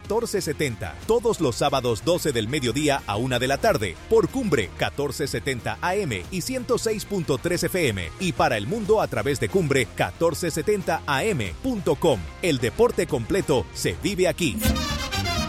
1470. Todos los sábados 12 del mediodía a 1 de la tarde por Cumbre 1470 AM y 106.3 FM. Y para el mundo a través de Cumbre 1470am.com. El deporte completo se vive aquí.